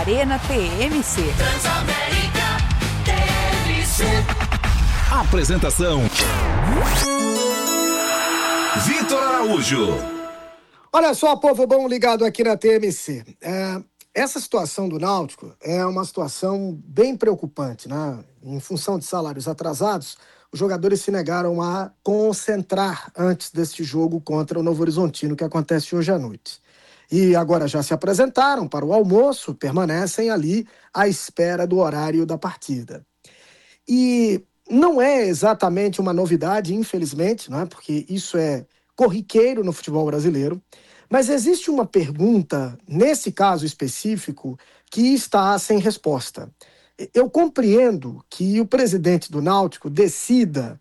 Arena TMC. Transamérica TMC. Apresentação: Vitor Araújo. Olha só, povo bom ligado aqui na TMC. Essa situação do Náutico é uma situação bem preocupante, né? Em função de salários atrasados, os jogadores se negaram a concentrar antes deste jogo contra o Novo Horizontino, que acontece hoje à noite. E agora já se apresentaram para o almoço, permanecem ali à espera do horário da partida. E não é exatamente uma novidade, infelizmente, não é? Porque isso é corriqueiro no futebol brasileiro, mas existe uma pergunta, nesse caso específico, que está sem resposta. Eu compreendo que o presidente do Náutico decida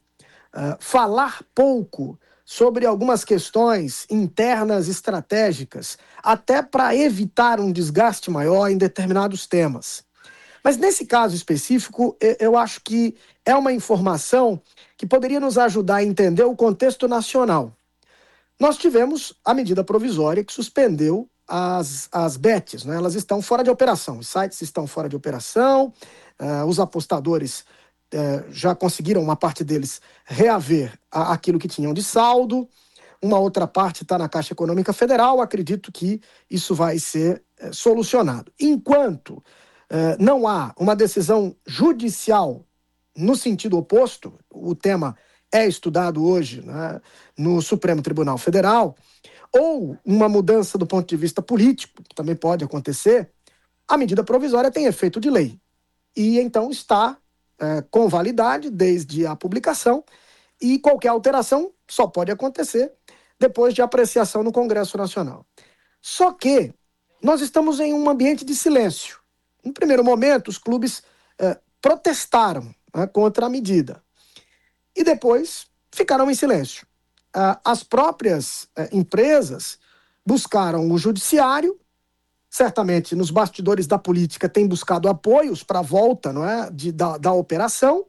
falar pouco sobre algumas questões internas estratégicas, até para evitar um desgaste maior em determinados temas. Mas nesse caso específico, eu acho que é uma informação que poderia nos ajudar a entender o contexto nacional. Nós tivemos a medida provisória que suspendeu as bets, né? Elas estão fora de operação, os sites estão fora de operação, os apostadores já conseguiram, uma parte deles, reaver aquilo que tinham de saldo, uma outra parte está na Caixa Econômica Federal, acredito que isso vai ser solucionado. Enquanto não há uma decisão judicial no sentido oposto, o tema é estudado hoje, né, no Supremo Tribunal Federal, ou uma mudança do ponto de vista político, que também pode acontecer, a medida provisória tem efeito de lei. E então está com validade desde a publicação, e qualquer alteração só pode acontecer depois de apreciação no Congresso Nacional. Só que nós estamos em um ambiente de silêncio. No primeiro momento, os clubes protestaram, né, contra a medida. E depois ficaram em silêncio. As próprias empresas buscaram o judiciário, certamente nos bastidores da política têm buscado apoios para a volta, não é, da operação,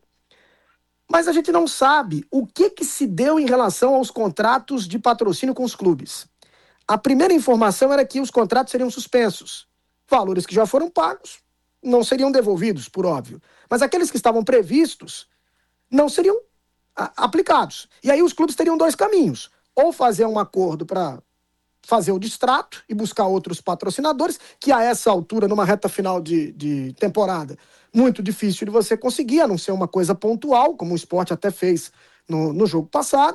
mas a gente não sabe o que se deu em relação aos contratos de patrocínio com os clubes. A primeira informação era que os contratos seriam suspensos. Valores que já foram pagos não seriam devolvidos, por óbvio. Mas aqueles que estavam previstos não seriam aplicados. E aí os clubes teriam dois caminhos. Ou fazer um acordo para fazer o distrato e buscar outros patrocinadores, que a essa altura, numa reta final de temporada, muito difícil de você conseguir, a não ser uma coisa pontual, como o Sport até fez no jogo passado.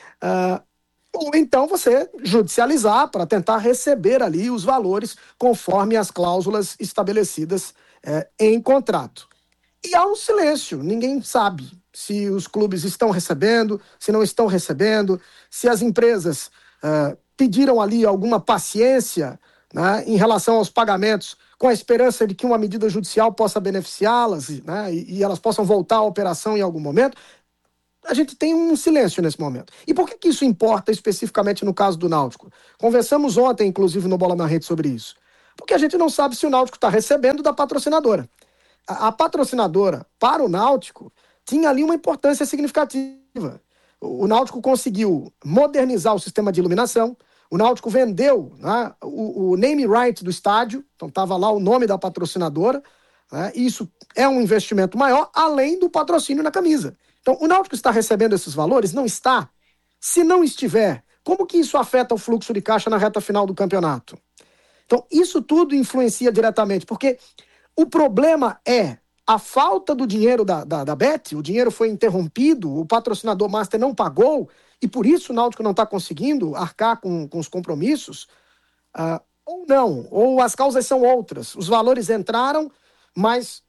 Ou então você judicializar para tentar receber ali os valores conforme as cláusulas estabelecidas em contrato. E há um silêncio, ninguém sabe se os clubes estão recebendo, se não estão recebendo, se as empresas pediram ali alguma paciência, né, em relação aos pagamentos, com a esperança de que uma medida judicial possa beneficiá-las, né, e elas possam voltar à operação em algum momento. A gente tem um silêncio nesse momento. E por que isso importa especificamente no caso do Náutico? Conversamos ontem, inclusive, no Bola na Rede sobre isso. Porque a gente não sabe se o Náutico está recebendo da patrocinadora. A patrocinadora, para o Náutico, tinha ali uma importância significativa. O Náutico conseguiu modernizar o sistema de iluminação, o Náutico vendeu, né, o name right do estádio, então estava lá o nome da patrocinadora, né, e isso é um investimento maior, além do patrocínio na camisa. Então, o Náutico está recebendo esses valores? Não está. Se não estiver, como que isso afeta o fluxo de caixa na reta final do campeonato? Então, isso tudo influencia diretamente, porque o problema é a falta do dinheiro da Bet, o dinheiro foi interrompido, o patrocinador master não pagou, e por isso o Náutico não está conseguindo arcar com os compromissos, ou não, ou as causas são outras. Os valores entraram, mas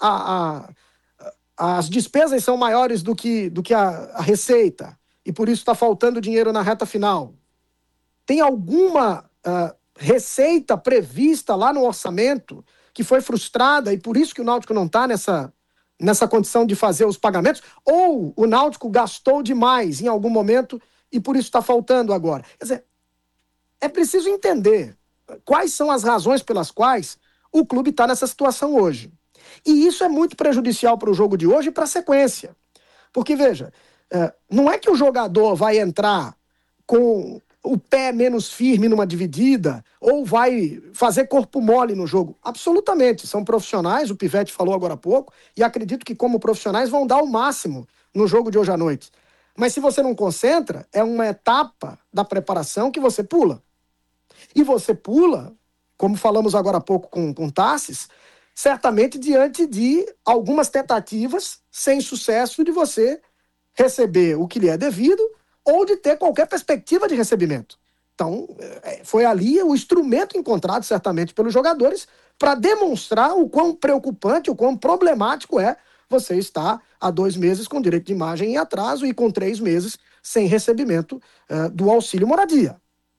as despesas são maiores do que a receita, e por isso está faltando dinheiro na reta final. Tem alguma receita prevista lá no orçamento que foi frustrada e por isso que o Náutico não está nessa condição de fazer os pagamentos? Ou o Náutico gastou demais em algum momento e por isso está faltando agora? Quer dizer, é preciso entender quais são as razões pelas quais o clube está nessa situação hoje. E isso é muito prejudicial para o jogo de hoje e para a sequência. Porque, veja, não é que o jogador vai entrar com o pé menos firme numa dividida, ou vai fazer corpo mole no jogo. Absolutamente, são profissionais, o Pivete falou agora há pouco, e acredito que como profissionais vão dar o máximo no jogo de hoje à noite. Mas se você não concentra, é uma etapa da preparação que você pula. E você pula, como falamos agora há pouco com Tassis, certamente diante de algumas tentativas sem sucesso de você receber o que lhe é devido ou de ter qualquer perspectiva de recebimento. Então, foi ali o instrumento encontrado, certamente, pelos jogadores para demonstrar o quão preocupante, o quão problemático é você estar há 2 meses com direito de imagem em atraso e com 3 meses sem recebimento do auxílio moradia.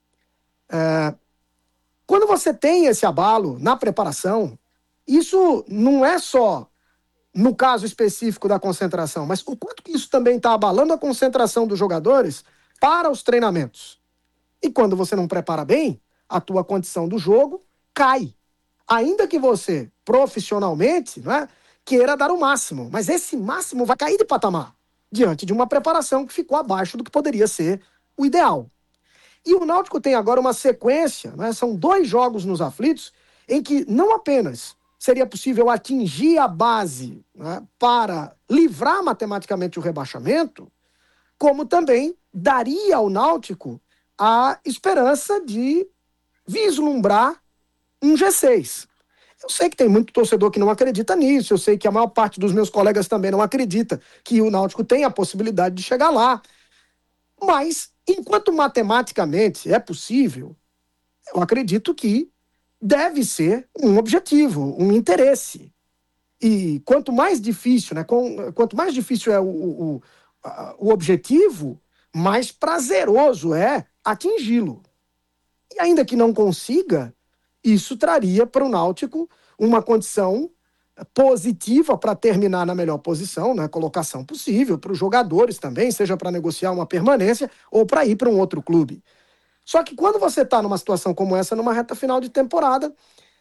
Quando você tem esse abalo na preparação, isso não é só no caso específico da concentração, mas o quanto que isso também está abalando a concentração dos jogadores para os treinamentos. E quando você não prepara bem, a tua condição do jogo cai. Ainda que você, profissionalmente, não é, queira dar o máximo, mas esse máximo vai cair de patamar diante de uma preparação que ficou abaixo do que poderia ser o ideal. E o Náutico tem agora uma sequência, né, são 2 jogos nos aflitos, em que não apenas seria possível atingir a base, né, para livrar matematicamente o rebaixamento, como também daria ao Náutico a esperança de vislumbrar um G6. Eu sei que tem muito torcedor que não acredita nisso, eu sei que a maior parte dos meus colegas também não acredita que o Náutico tem a possibilidade de chegar lá. Mas, enquanto matematicamente é possível, eu acredito que deve ser um objetivo, um interesse. E quanto mais difícil, né, quanto mais difícil é o objetivo, mais prazeroso é atingi-lo. E ainda que não consiga, isso traria para o Náutico uma condição positiva para terminar na melhor posição, na colocação possível, para os jogadores também, seja para negociar uma permanência ou para ir para um outro clube. Só que quando você está numa situação como essa, numa reta final de temporada,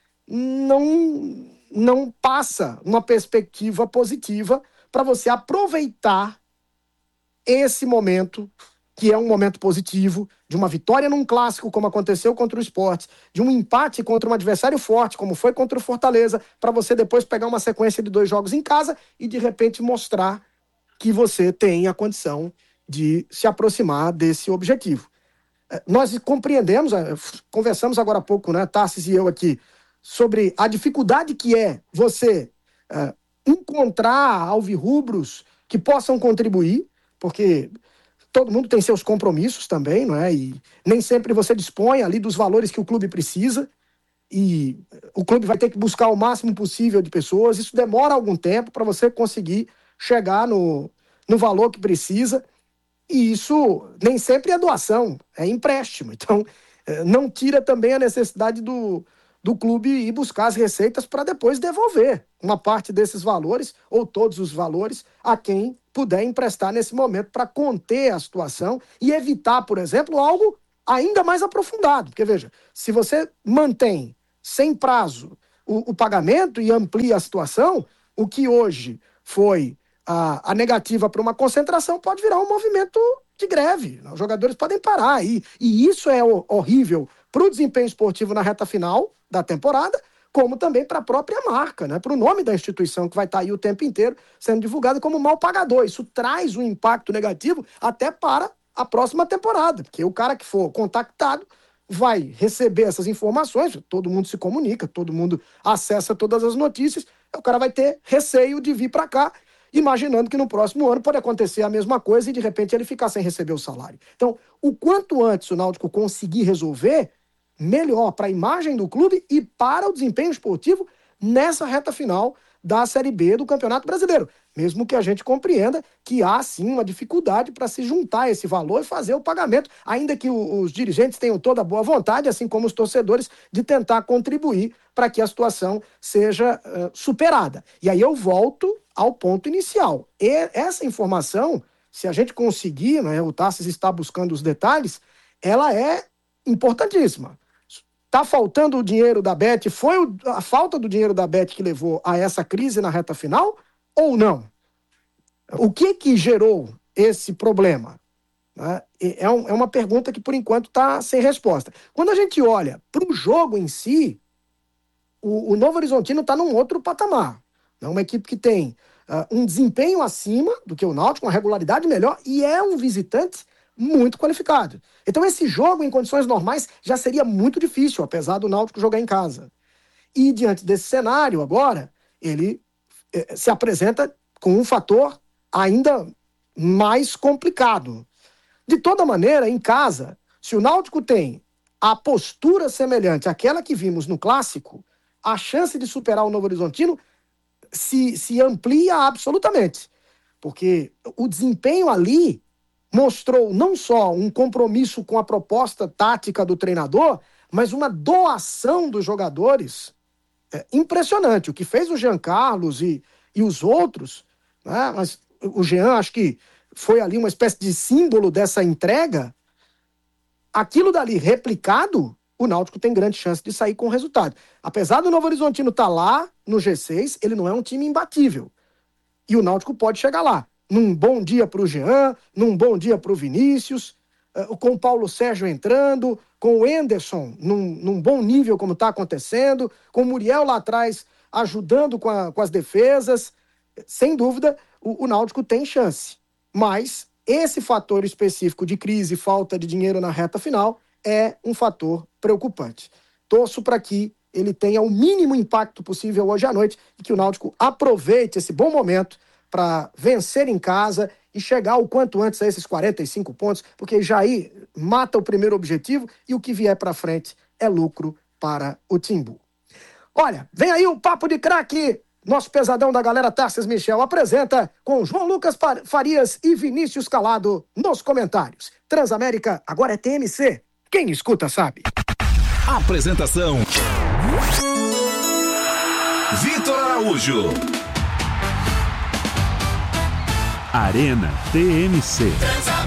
não passa uma perspectiva positiva para você aproveitar esse momento, que é um momento positivo, de uma vitória num clássico, como aconteceu contra o Sport, de um empate contra um adversário forte, como foi contra o Fortaleza, para você depois pegar uma sequência de 2 jogos em casa e, de repente, mostrar que você tem a condição de se aproximar desse objetivo. Nós compreendemos, conversamos agora há pouco, né, Tassis e eu aqui, sobre a dificuldade que é você encontrar alvirrubros que possam contribuir, porque todo mundo tem seus compromissos também, não é? E nem sempre você dispõe ali dos valores que o clube precisa, e o clube vai ter que buscar o máximo possível de pessoas. Isso demora algum tempo para você conseguir chegar no valor que precisa, e isso nem sempre é doação, é empréstimo. Então, não tira também a necessidade do clube ir buscar as receitas para depois devolver uma parte desses valores, ou todos os valores, a quem puder emprestar nesse momento para conter a situação e evitar, por exemplo, algo ainda mais aprofundado. Porque, veja, se você mantém sem prazo o pagamento e amplia a situação, o que hoje foi a negativa para uma concentração pode virar um movimento de greve. Os jogadores podem parar. E isso é horrível para o desempenho esportivo na reta final da temporada, como também para a própria marca, né? Para o nome da instituição, que vai estar aí o tempo inteiro sendo divulgado como mal pagador. Isso traz um impacto negativo até para a próxima temporada, porque o cara que for contactado vai receber essas informações, todo mundo se comunica, todo mundo acessa todas as notícias, o cara vai ter receio de vir para cá, imaginando que no próximo ano pode acontecer a mesma coisa e de repente ele ficar sem receber o salário. Então, o quanto antes o Náutico conseguir resolver, melhor para a imagem do clube e para o desempenho esportivo nessa reta final da Série B do Campeonato Brasileiro. Mesmo que a gente compreenda que há, sim, uma dificuldade para se juntar a esse valor e fazer o pagamento, ainda que os dirigentes tenham toda a boa vontade, assim como os torcedores, de tentar contribuir para que a situação seja superada. E aí eu volto ao ponto inicial. E essa informação, se a gente conseguir, né, o Tassis está buscando os detalhes, ela é importantíssima. Está faltando o dinheiro da Bet? Foi a falta do dinheiro da Bet que levou a essa crise na reta final ou não? O que gerou esse problema? Né? É uma pergunta que, por enquanto, está sem resposta. Quando a gente olha para o jogo em si, o Novo Horizontino está num outro patamar. É uma equipe que tem um desempenho acima do que o Náutico, uma regularidade melhor, e é um visitante muito qualificado. Então esse jogo, em condições normais, já seria muito difícil, apesar do Náutico jogar em casa. E diante desse cenário, agora, ele se apresenta com um fator ainda mais complicado. De toda maneira, em casa, se o Náutico tem a postura semelhante àquela que vimos no Clássico, a chance de superar o Novo Horizontino se amplia absolutamente. Porque o desempenho ali mostrou não só um compromisso com a proposta tática do treinador, mas uma doação dos jogadores impressionante. O que fez o Jean Carlos e os outros, né? Mas o Jean, acho que foi ali uma espécie de símbolo dessa entrega. Aquilo dali replicado, o Náutico tem grande chance de sair com o resultado. Apesar do Novo Horizontino estar lá no G6, ele não é um time imbatível. E o Náutico pode chegar lá. Num bom dia para o Jean, num bom dia para o Vinícius, com o Paulo Sérgio entrando, com o Enderson num bom nível como está acontecendo, com o Muriel lá atrás ajudando com as defesas. Sem dúvida, o Náutico tem chance. Mas esse fator específico de crise e falta de dinheiro na reta final é um fator preocupante. Torço para que ele tenha o mínimo impacto possível hoje à noite e que o Náutico aproveite esse bom momento para vencer em casa e chegar o quanto antes a esses 45 pontos, porque já aí mata o primeiro objetivo e o que vier para frente é lucro para o Timbu. Olha, vem aí o Papo de Craque. Nosso pesadão da galera Tarcísio Michel apresenta com João Lucas Farias e Vinícius Calado nos comentários. Transamérica agora é TMC. Quem escuta sabe. Apresentação: Vitor Araújo. Arena TMC.